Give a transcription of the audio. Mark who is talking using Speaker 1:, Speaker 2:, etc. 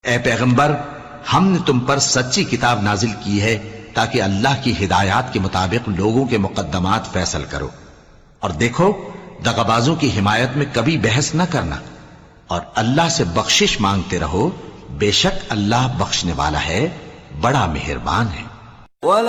Speaker 1: ए पैगंबर, हमने तुम पर सच्ची किताब नाजिल की है ताकि अल्लाह की हिदायत के मुताबिक लोगों के मुकद्दमात फैसल करो। और देखो, दगाबाजों की हिमायत में कभी बहस न करना और अल्लाह से बख्शिश मांगते रहो। बेशक अल्लाह बख्शने वाला है, बड़ा मेहरबान है।